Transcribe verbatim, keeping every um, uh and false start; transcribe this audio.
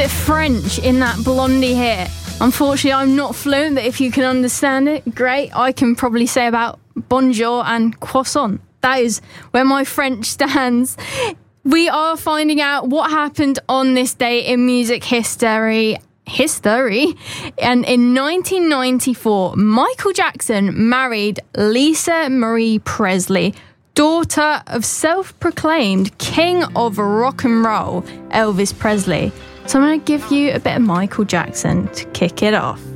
of French in that Blondie hit. Unfortunately, I'm not fluent, but if you can understand it, great. I can probably say about bonjour and croissant. That is where my French stands. We are finding out what happened on this day in music history. History. And in nineteen ninety-four, Michael Jackson married Lisa Marie Presley, daughter of self-proclaimed king of rock and roll, Elvis Presley. So I'm going to give you a bit of Michael Jackson to kick it off.